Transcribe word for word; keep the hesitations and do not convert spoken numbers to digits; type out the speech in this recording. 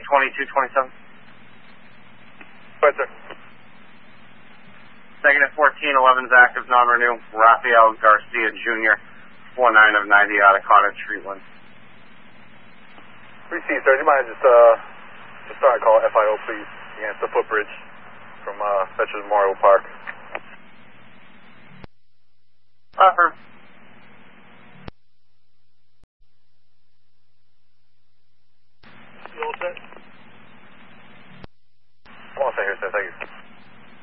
twenty-two twenty-seven. Right, sir. Negative fourteen eleven is active, non-renew. Rafael Garcia Junior, four nine of ninety out of Cottage Street, Lynn. Received, sir. Do you mind just, uh, just start a call F I O, please, against the footbridge from, uh, Veterans Memorial Park. Uh,